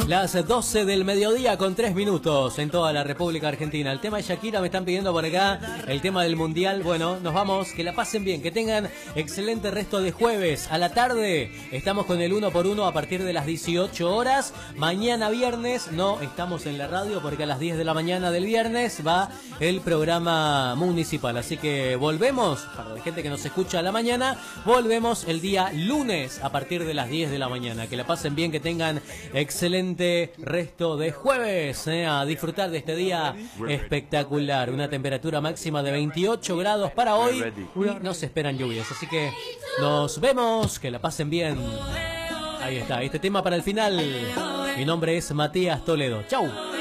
Las 12 del mediodía con 3 minutos en toda la República Argentina. El tema de Shakira me están pidiendo por acá, el tema del Mundial. Bueno, nos vamos, que la pasen bien, que tengan excelente resto de jueves. A la tarde estamos con el 1x1 a partir de las 18 horas. Mañana viernes no estamos en la radio porque a las 10 de la mañana del viernes va el programa municipal. Así que volvemos, para la gente que nos escucha a la mañana, volvemos el día lunes a partir de las 10 de la mañana. Que la pasen bien, que tengan excelente resto de jueves, a disfrutar de este día espectacular. Una temperatura máxima de 28 grados para hoy y nos esperan lluvias, así que nos vemos, que la pasen bien. Ahí está, este tema para el final. Mi nombre es Matías Toledo. Chau.